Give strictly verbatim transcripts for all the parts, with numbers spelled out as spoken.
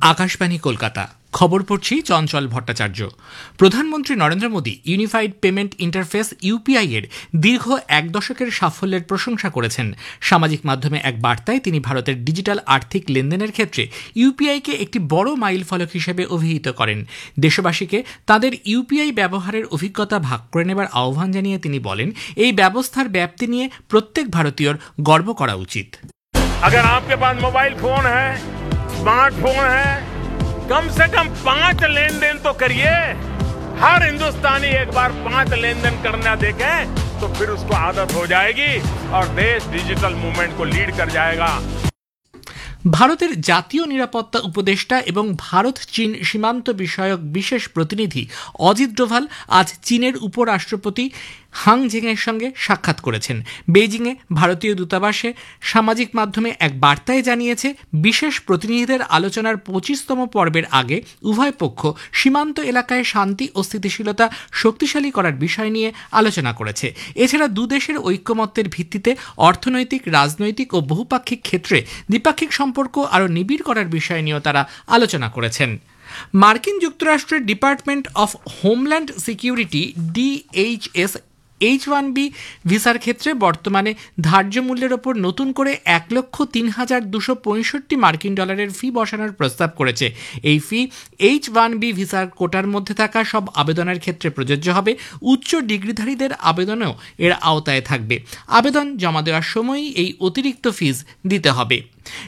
আকাশবাণী কলকাতা খবর পড়ছি চঞ্চল ভট্টাচার্য। প্রধানমন্ত্রী Narendra Modi unified payment interface UPI এর দীর্ঘ এক দশকের সাফল্যের প্রশংসা করেছেন। সামাজিক মাধ্যমে এক বার্তায় তিনি ভারতের ডিজিটাল আর্থিক লেনদেনের ক্ষেত্রে ইউপিআইকে একটি বড় মাইলফলক হিসেবে অভিহিত করেন। দেশবাসীকে তাদের ইউপিআই ব্যবহারের অভিজ্ঞতা ভাগ করে নেবার আহ্বান জানিয়ে তিনি বলেন, এই ব্যবস্থার ব্যাপ্তি নিয়ে প্রত্যেক ভারতীয়র গর্ব করা উচিত। अगर आपके पास मोबाइल फोन है, स्मार्टफोन है, कम से कम पांच लेन देन तो करिए। हर हिंदुस्तानी एक बार पांच लेन देन करना देखे तो फिर उसको आदत हो जाएगी और देश डिजिटल मूवमेंट को लीड कर जाएगा। ভারতের জাতীয় নিরাপত্তা উপদেষ্টা এবং ভারত চীন সীমান্ত বিষয়ক বিশেষ প্রতিনিধি অজিত ডোভাল আজ চীনের উপরাষ্ট্রপতি হাং ঝেংয়ের সঙ্গে সাক্ষাৎ করেছেন। বেইজিংয়ে ভারতীয় দূতাবাসে সামাজিক মাধ্যমে এক বার্তায় জানিয়েছে, বিশেষ প্রতিনিধিদের আলোচনার পঁচিশতম পর্বের আগে উভয় পক্ষ সীমান্ত এলাকায় শান্তি ও স্থিতিশীলতা শক্তিশালী করার বিষয় নিয়ে আলোচনা করেছে। এছাড়া দুদেশের ঐক্যমত্যের ভিত্তিতে অর্থনৈতিক, রাজনৈতিক ও বহুপাক্ষিক ক্ষেত্রে দ্বিপাক্ষিক সম্পর্ক আরও নিবিড় করার বিষয় নিয়েও তারা আলোচনা করেছেন। মার্কিন যুক্তরাষ্ট্রের department of homeland security DHS H one B ভিসার ক্ষেত্রে বর্তমানে ধার্য মূল্যের ওপর নতুন করে এক লক্ষ তিন হাজার দুশো পঁয়ষট্টি মার্কিন ডলারের ফি বসানোর প্রস্তাব করেছে। এই ফি এইচ ওয়ান বি ভিসার কোটার মধ্যে থাকা সব আবেদনের ক্ষেত্রে প্রযোজ্য হবে। উচ্চ ডিগ্রিধারীদের আবেদনেও এর আওতায় থাকবে। আবেদন জমা দেওয়ার সময়ই এই অতিরিক্ত ফিস দিতে হবে।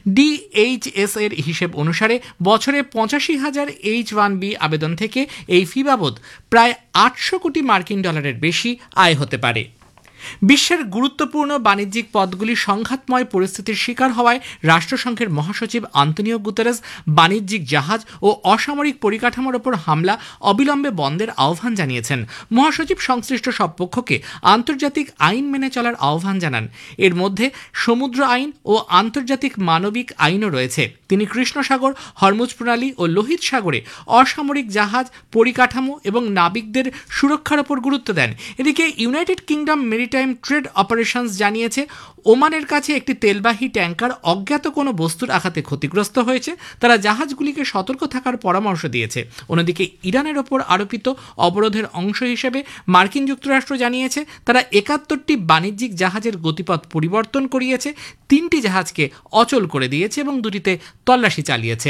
ডিএইচএস এর হিসেব অনুসারে বছরে পঁচাশি হাজার এইচ ওয়ান বি আবেদন থেকে এই ফি বাবদ প্রায় আটশো কোটি মার্কিন ডলারের বেশি আয় হতে পারে। বিশ্বের গুরুত্বপূর্ণ বাণিজ্যিক পথগুলি সংঘাতময় পরিস্থিতির শিকার হওয়ায় রাষ্ট্রসংঘের মহাসচিব আন্তোনিও গুতেরেস বাণিজ্যিক জাহাজ ও অসামরিক পরিকাঠামোর ওপর হামলা অবিলম্বে বন্ধের আহ্বান জানিয়েছেন। মহাসচিব সংশ্লিষ্ট সব পক্ষকে আন্তর্জাতিক আইন মেনে চলার আহ্বান জানান। এর মধ্যে সমুদ্র আইন ও আন্তর্জাতিক মানবিক আইনও রয়েছে। তিনি কৃষ্ণ সাগর, হরমুজ প্রণালী ও লোহিত সাগরে অসামরিক জাহাজ, পরিকাঠামো এবং নাবিকদের সুরক্ষার ওপর গুরুত্ব দেন। এদিকে United kingdom maritime trade operations জানিয়েছে, ওমানের কাছে একটি তেলবাহী ট্যাঙ্কার অজ্ঞাত কোনো বস্তুর আঘাতে ক্ষতিগ্রস্ত হয়েছে। তারা জাহাজগুলিকে সতর্ক থাকার পরামর্শ দিয়েছে। অন্যদিকে ইরানের ওপর আরোপিত অবরোধের অংশ হিসেবে মার্কিন যুক্তরাষ্ট্র জানিয়েছে, তারা একাত্তরটি বাণিজ্যিক জাহাজের গতিপথ পরিবর্তন করিয়েছে, তিনটি জাহাজকে অচল করে দিয়েছে এবং দুটিতে তল্লাশি চালিয়েছে।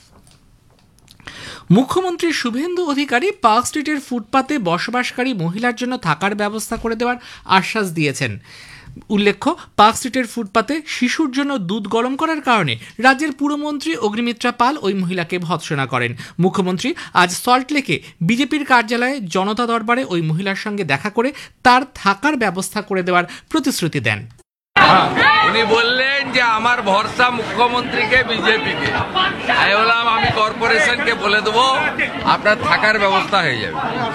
মুখ্যমন্ত্রী শুভেন্দু অধিকারী পার্ক স্ট্রিটের ফুটপাতে বসবাসকারী মহিলার জন্য থাকার ব্যবস্থা করে দেওয়ার আশ্বাস দিয়েছেন। উল্লেখ্য, পার্ক স্ট্রিটের ফুটপাতে শিশুর জন্য দুধ গরম করার কারণে রাজ্যের পুরমন্ত্রী অগ্নিমিত্রা পাল ওই মহিলাকে ভৎসনা করেন। মুখ্যমন্ত্রী আজ সল্টলেকে বিজেপির কার্যালয়ে জনতা দরবারে ওই মহিলার সঙ্গে দেখা করে তার থাকার ব্যবস্থা করে দেওয়ার প্রতিশ্রুতি দেন। উনি বললেন যে আমার ভরসা মুখ্যমন্ত্রীকে, বিজেপিকে। আমি বললাম আমি কর্পোরেশনকে বলে দেবো, আপনার থাকার ব্যবস্থা হয়ে যাবে।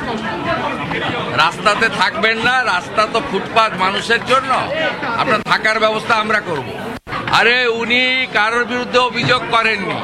রাস্তাতে থাকবেন না, রাস্তা তো ফুটপাত মানুষের জন্য, আপনার থাকার ব্যবস্থা আমরা করব। আরে উনি কারোর বিরুদ্ধে অভিযোগ করেননি।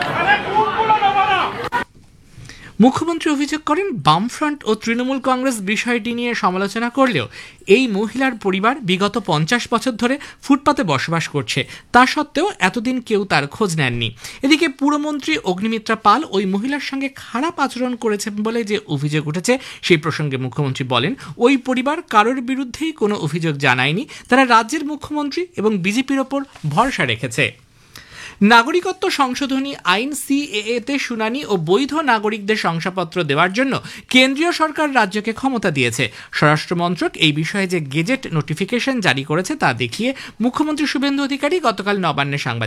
মুখ্যমন্ত্রী অভিযোগ করেন, বামফ্রন্ট ও তৃণমূল কংগ্রেস বিষয়টি নিয়ে সমালোচনা করলেও এই মহিলার পরিবার বিগত পঞ্চাশ বছর ধরে ফুটপাতে বসবাস করছে। তা সত্ত্বেও এতদিন কেউ তার খোঁজ নেননি। এদিকে পুরমন্ত্রী অগ্নিমিত্রা পাল ওই মহিলার সঙ্গে খারাপ আচরণ করেছেন বলে যে অভিযোগ উঠেছে, সেই প্রসঙ্গে মুখ্যমন্ত্রী বলেন, ওই পরিবার কারোর বিরুদ্ধেই কোনো অভিযোগ জানায়নি। তারা রাজ্যের মুখ্যমন্ত্রী এবং বিজেপির ওপর ভরসা রেখেছে। নাগরিকত্ব সংশোধনী আইন সিএএ তে শুনানি ও বৈধ নাগরিকদের শংসাপত্র দেওয়ার জন্য কেন্দ্রীয় সরকার রাজ্যকে ক্ষমতা দিয়েছে। স্বরাষ্ট্র মন্ত্রক এই বিষয়ে যে গেজেট নোটিফিকেশন জারি করেছে তা দেখিয়ে মুখ্যমন্ত্রী শুভেন্দু অধিকারী গতকাল নবান্নে সাংবাদিক